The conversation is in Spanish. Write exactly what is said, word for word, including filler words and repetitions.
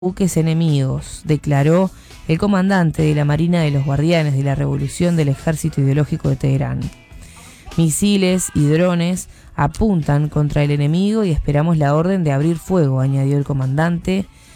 buques enemigos, declaró el comandante de la Marina de los Guardianes de la Revolución del Ejército Ideológico de Teherán. Misiles y drones apuntan contra el enemigo y esperamos la orden de abrir fuego, añadió el comandante,